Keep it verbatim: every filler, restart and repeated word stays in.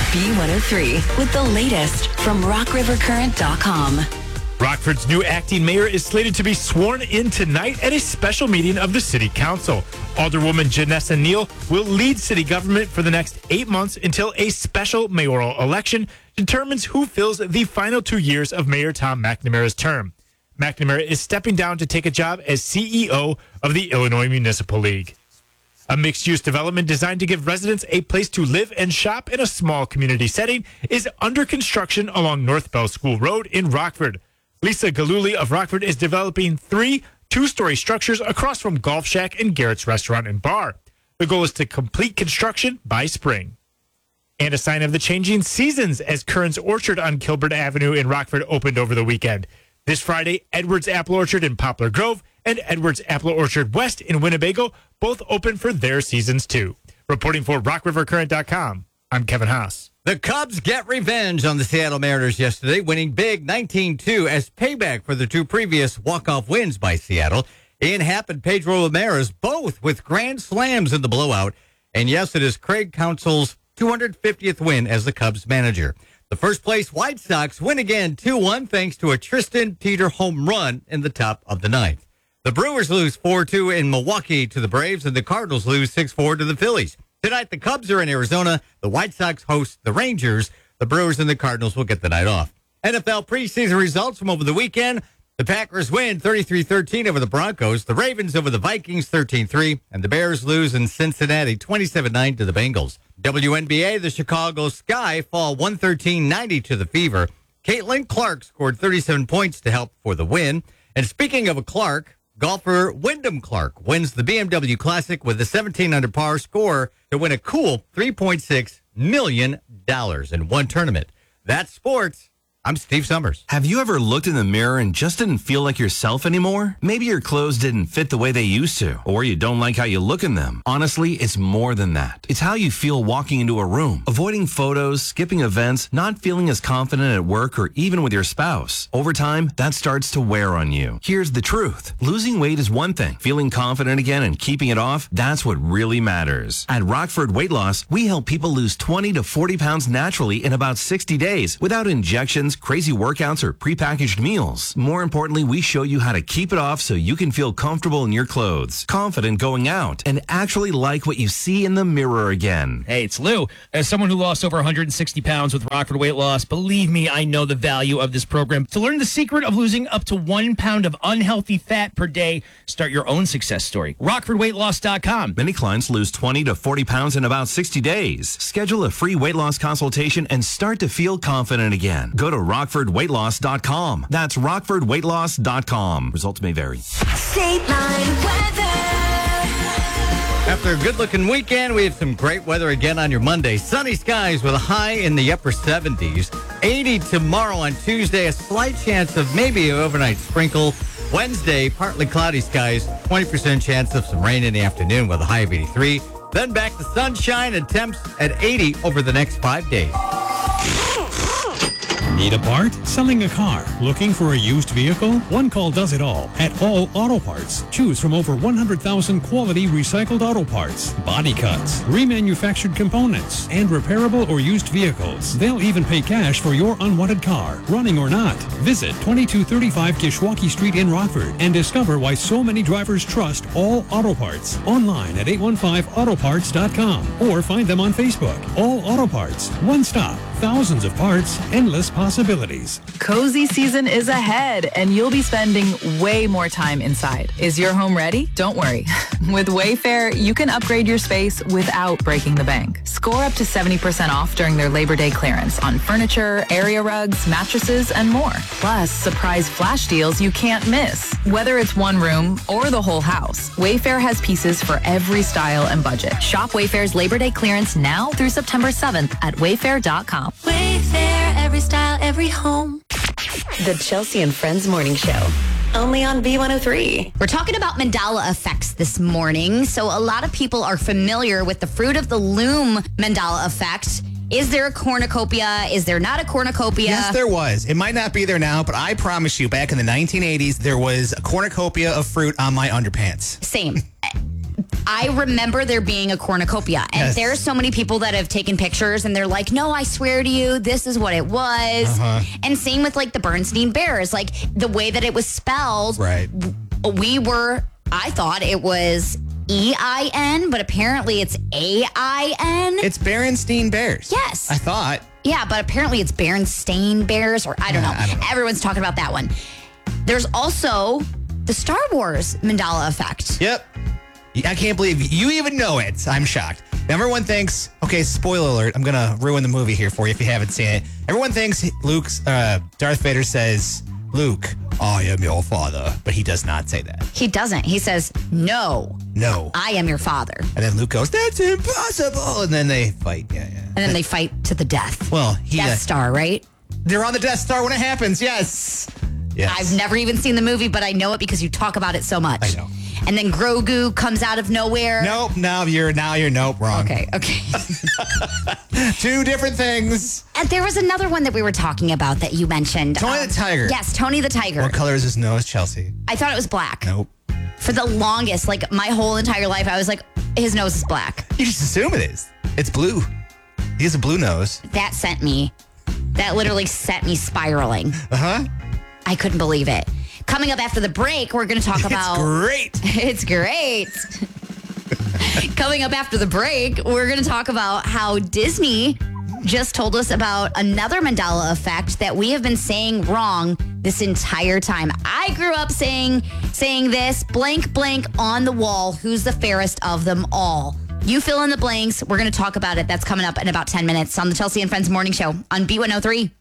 B one oh three with the latest from rock river current dot com. Rockford's new acting mayor is slated to be sworn in tonight at a special meeting of the city council. Alderwoman Janessa Neal will lead city government for the next eight months until a special mayoral election determines who fills the final two years of Mayor Tom McNamara's term. McNamara is stepping down to take a job as C E O of the Illinois Municipal League. A mixed-use development designed to give residents a place to live and shop in a small community setting is under construction along North Bell School Road in Rockford. Lisa Galuli of Rockford is developing three two-story structures across from Golf Shack and Garrett's Restaurant and Bar. The goal is to complete construction by spring. And a sign of the changing seasons as Curran's Orchard on Kilburn Avenue in Rockford opened over the weekend. This Friday, Edwards Apple Orchard in Poplar Grove and Edwards Apple Orchard West in Winnebago both open for their seasons too. Reporting for rock river current dot com, I'm Kevin Haas. The Cubs get revenge on the Seattle Mariners yesterday, winning big nineteen two as payback for the two previous walk-off wins by Seattle. Ian Happ and Pedro Ramirez both with grand slams in the blowout. And yes, it is Craig Counsell's two hundred fiftieth win as the Cubs manager. The first-place White Sox win again two one thanks to a Tristan Peter home run in the top of the ninth. The Brewers lose four two in Milwaukee to the Braves, and the Cardinals lose six four to the Phillies. Tonight, the Cubs are in Arizona. The White Sox host the Rangers. The Brewers and the Cardinals will get the night off. N F L preseason results from over the weekend. The Packers win thirty-three thirteen over the Broncos. The Ravens over the Vikings thirteen three. And the Bears lose in Cincinnati twenty-seven nine to the Bengals. W N B A, the Chicago Sky fall one thirteen ninety to the Fever. Caitlin Clark scored thirty-seven points to help for the win. And speaking of a Clark, golfer Wyndham Clark wins the B M W Classic with a seventeen under par score to win a cool three point six million dollars in one tournament. That's sports. I'm Steve Summers. Have you ever looked in the mirror and just didn't feel like yourself anymore? Maybe your clothes didn't fit the way they used to, or you don't like how you look in them. Honestly, it's more than that. It's how you feel walking into a room, avoiding photos, skipping events, not feeling as confident at work or even with your spouse. Over time, that starts to wear on you. Here's the truth. Losing weight is one thing. Feeling confident again and keeping it off, that's what really matters. At Rockford Weight Loss, we help people lose twenty to forty pounds naturally in about sixty days without injections, crazy workouts, or prepackaged meals. More importantly, we show you how to keep it off so you can feel comfortable in your clothes, confident going out, and actually like what you see in the mirror again. Hey, it's Lou. As someone who lost over one hundred sixty pounds with Rockford Weight Loss, believe me, I know the value of this program. To learn the secret of losing up to one pound of unhealthy fat per day, start your own success story. rockford weight loss dot com. Many clients lose twenty to forty pounds in about sixty days. Schedule a free weight loss consultation and start to feel confident again. Go to rockford weight loss dot com. That's rockford weight loss dot com. Results may vary. State Line weather. After a good-looking weekend, we have some great weather again on your Monday. Sunny skies with a high in the upper seventies. eighty tomorrow on Tuesday. A slight chance of maybe an overnight sprinkle. Wednesday, partly cloudy skies. twenty percent chance of some rain in the afternoon with a high of eighty-three. Then back to sunshine and temps at eighty over the next five days. Need a part? Selling a car? Looking for a used vehicle? One call does it all at All Auto Parts. Choose from over one hundred thousand quality recycled auto parts, body cuts, remanufactured components, and repairable or used vehicles. They'll even pay cash for your unwanted car, running or not. Visit twenty-two thirty-five Kishwaukee Street in Rockford and discover why so many drivers trust All Auto Parts. Online at eight one five auto parts dot com or find them on Facebook. All Auto Parts. One stop. Thousands of parts, endless possibilities. Cozy season is ahead, and you'll be spending way more time inside. Is your home ready? Don't worry. With Wayfair, you can upgrade your space without breaking the bank. Score up to seventy percent off during their Labor Day clearance on furniture, area rugs, mattresses, and more. Plus, surprise flash deals you can't miss. Whether it's one room or the whole house, Wayfair has pieces for every style and budget. Shop Wayfair's Labor Day clearance now through September seventh at wayfair dot com. Wayfair, every style, every home. The Chelsea and Friends Morning Show. Only on B one oh three. We're talking about mandala effects this morning. So a lot of people are familiar with the fruit of the loom mandala effect. Is there a cornucopia? Is there not a cornucopia? Yes, there was. It might not be there now, but I promise you, back in the nineteen eighties, there was a cornucopia of fruit on my underpants. Same. I remember there being a cornucopia, and Yes. there's so many people that have taken pictures, and they're like, "No, I swear to you, this is what it was." Uh-huh. And same with like the Bernstein Bears, like the way that it was spelled. Right. We were, I thought it was E I N, but apparently it's A I N. It's Berenstein Bears. Yes. I thought. Yeah, but apparently it's Berenstain Bears, or I don't, Yeah, know. I don't know. Everyone's talking about that one. There's also the Star Wars Mandela effect. Yep. I can't believe you even know it. I'm shocked. Everyone thinks, okay, spoiler alert, I'm going to ruin the movie here for you if you haven't seen it. Everyone thinks Luke's, uh, Darth Vader says, Luke, I am your father. But he does not say that. He doesn't. He says, "No, No. I am your father." And then Luke goes, that's impossible. And then they fight. Yeah, yeah. And then they fight to the death. Well, he, Death uh, Star, right? they're on the Death Star when it happens. Yes. Yes. I've never even seen the movie, but I know it because you talk about it so much. I know. And then Grogu comes out of nowhere. Nope. Now you're, now you're, nope, wrong. Okay, okay. Two different things. And there was another one that we were talking about that you mentioned. Tony the Tiger. Yes, Tony the Tiger. What color is his nose, Chelsea? I thought it was black. Nope. For the longest, like my whole entire life, I was like, his nose is black. You just assume it is. It's blue. He has a blue nose. That sent me, that literally sent me spiraling. Uh-huh. I couldn't believe it. Coming up after the break, we're going to talk about... It's great. It's great. Coming up after the break, we're going to talk about how Disney just told us about another Mandela effect that we have been saying wrong this entire time. I grew up saying saying this, blank, blank on the wall, who's the fairest of them all? You fill in the blanks. We're going to talk about it. That's coming up in about ten minutes on the Chelsea and Friends Morning Show on B one oh three.